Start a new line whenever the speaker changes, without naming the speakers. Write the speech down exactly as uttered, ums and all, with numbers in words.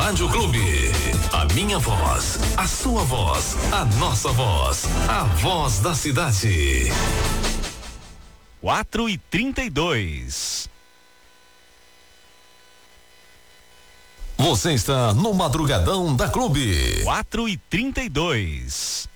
Rádio Clube. A minha voz, a sua voz, a nossa voz, a voz da cidade.
quatro e trinta e dois.
Você está no Madrugadão da Clube.
quatro e trinta e dois.